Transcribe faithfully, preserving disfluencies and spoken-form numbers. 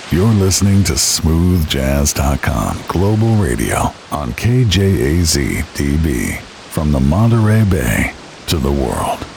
You're listening to smooth jazz dot com Global Radio on K J A Z D B. From the Monterey Bay to the world.